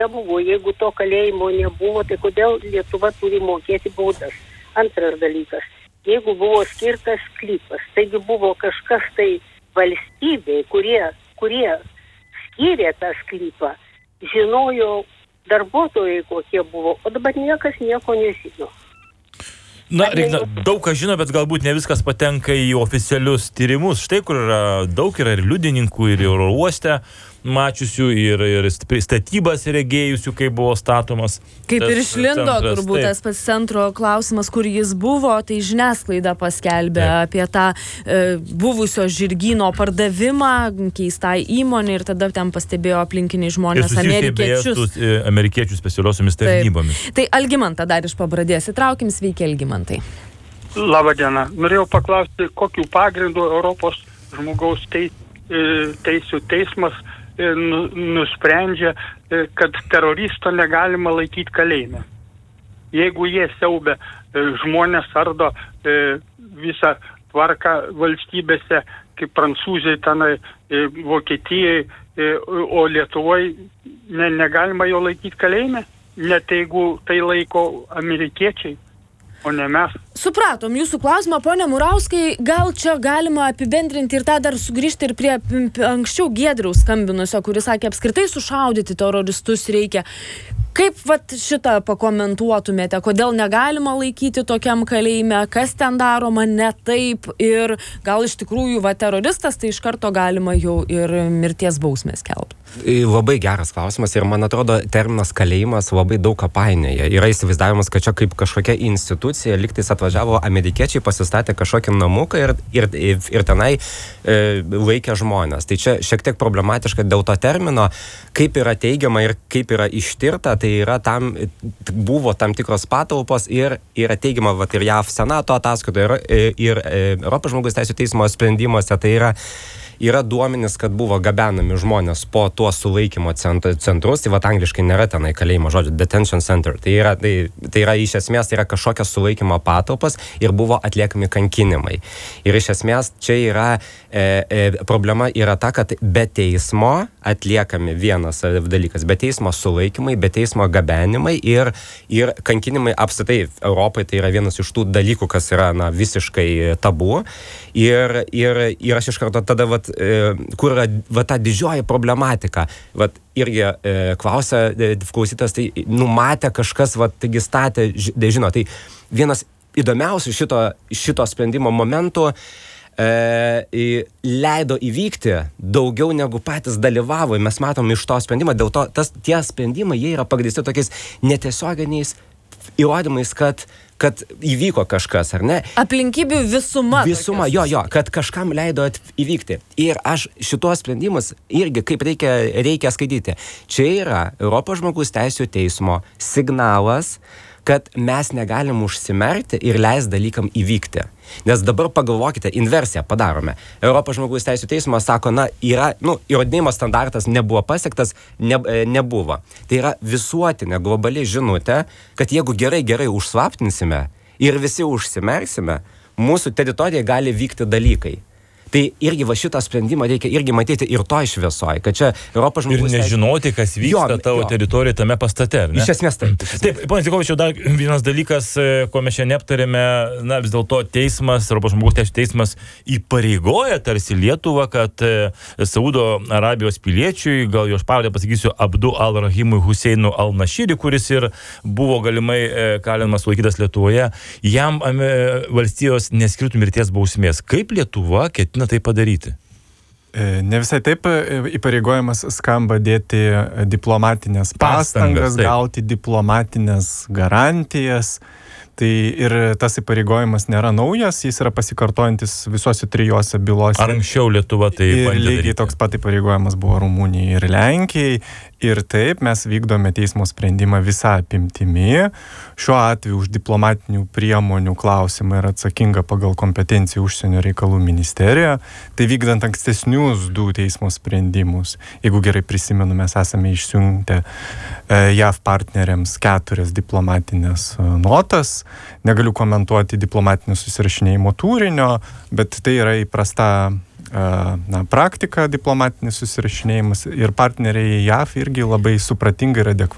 nebuvo. Jeigu to kalėjimo nebuvo, tai kodėl Lietuva turi mokėti baudas? Antras dalykas. Jeigu buvo skirtas sklypas, taigi buvo kažkas tai valstybė, kurie skyrė tą sklypą, žinojo darbuotojai kokie buvo, o dabar niekas nieko nežino. Na, daug ką žino, bet galbūt ne viskas patenka į oficialius tyrimus. Štai kur daug yra ir liudininkų, ir oro uoste mačiusių, ir statybas regėjusių, kai buvo statomas. Kaip ir išlindo turbūt tas pats centro klausimas, kur jis buvo, tai žiniasklaida paskelbė apie tą buvusio žirgyno pardavimą keistai įmonė ir tada ten pastebėjo aplinkiniai žmonės amerikiečių specialiosiomis tarnybomis. Tai Algimantą dar iš Pabradės įtraukim, sveiki Algimantai. Labą dieną. Norėjau paklausti, kokiu pagrindu Europos žmogaus teisių teismas nusprendžia, kad teroristo negalima laikyti kalėjime. Jeigu jie siaubia žmonės, ardo visą tvarką valstybėse, kaip Prancūzijai, tenai Vokietijai, o Lietuvoje negalima jo laikyti kalėjime, net jeigu tai laiko amerikiečiai, o ne mes. Supratom jūsų klausimą, pone Murauskai, gal čia galima apibendrinti ir tą dar sugrįžti ir prie anksčiau Giedriaus skambinusio, kuris sakė, apskritai sušaudyti teroristus reikia. Kaip šitą pakomentuotumėte, kodėl negalima laikyti tokiam kalėjime, kas ten daroma ne taip ir gal iš tikrųjų teroristas, tai iš karto galima jau ir mirties bausmę skelbti? Labai geras klausimas ir man atrodo terminas kalėjimas labai daug ką painioja. Yra įsivaizdavimas, kad čia kaip kažkokia institucija, lygtais atvažiavo amerikiečiai, pasistatė kažkokį namuką ir tenai laikė žmonės. Tai čia šiek tiek problematiška dėl to termino, kaip yra teigiama ir kaip yra ištirta, tai yra buvo tam tikros patalpos ir yra teigiama ir JAV Senato ataskaitoje ir Europos žmogaus teisių teismo sprendimuose, tai yra duomenys, kad buvo gabenami žmonės po tuos sulaikymo centrus, tai angliškai nėra tenai kalėjimo žodžio, detention center. Tai yra iš esmės, tai yra kažkokios sulaikymo patalpos ir buvo atliekami kankinimai. Ir iš esmės čia yra problema yra ta, kad be teismo atliekami vienas dalykas, be teismo sulaikymai, be teismo gabenimai ir kankinimai apskritai Europai tai yra vienas iš tų dalykų, kas yra visiškai tabu. Ir aš iš karto tada kur yra ta didžioji problematika. Irgi klausia klausytas, tai numatė kažkas, taigi statė, žino, tai vienas įdomiausių šito sprendimo momentų leido įvykti daugiau negu patys dalyvavo. Mes matom iš to sprendimo, dėl to tie sprendimai, jie yra pagrįsti tokiais netiesioginiais įrodymais, kad įvyko kažkas, ar ne? Aplinkybių visuma. Visuma, kad kažkam leido įvykti. Ir aš šitos sprendimus irgi kaip reikia skaityti. Čia yra Europos žmogaus teisių teismo signalas, kad mes negalim užsimerkti ir leis dalykam įvykti. Nes dabar pagalvokite, inversiją padarome. Europos žmogaus teisių teismas sako, įrodinėjimo standartas nebuvo pasiektas, nebuvo. Tai yra visuotinė globali žinutė, kad jeigu gerai užslaptinsime ir visi užsimerksime, mūsų teritorijoje gali vykti dalykai. Tai irgi šitą sprendimą reikia irgi matyti ir to šviesoj, kad čia Europos žmogaus ir nežinoti, kas vyksta tavo teritorijoje tame pastate, ar ne? Iš esmės taip. Taip, ponas Dikovičiau, dar vienas dalykas, ko mes šiandien aptarėme, vis dėlto teismas, Europos žmogaus teisių teismas įpareigoja tarsi Lietuvą, kad Saudo Arabijos piliečiui, gal jo aš pavardę pasakysiu, Abdu al-Rahimui Huseinu al-Nashiri, kuris ir buvo galimai kalinamas sulaikytas Lietuvoje, jam valstijos neskirtų mirties bausmės. Kaip Lietuva ketina tai padaryti? Ne visai taip, įpareigojimas skamba dėti diplomatinės pastangas, gauti diplomatinės garantijas. Tai ir tas įpareigojimas nėra naujas, jis yra pasikartojantis visose trijose bylose. Ar anksčiau Lietuva tai bandė daryti? Lygiai toks pat įpareigojimas buvo Rumunijai ir Lenkijai. Ir taip mes vykdome teismo sprendimą visą apimtimi. Šiuo atveju už diplomatinių priemonių klausimą yra atsakinga pagal kompetenciją užsienio reikalų ministerija. Tai vykdant ankstesnius 2 teismo sprendimus. Jeigu gerai prisimenu, mes esame išsiuntę JAV partneriams 4 diplomatinės notas. Negaliu komentuoti diplomatinio susirašinėjimo turinio, bet tai yra įprasta praktika, diplomatinis susirašinėjimas ir partneriai JAV irgi labai supratingai ir adekvačiai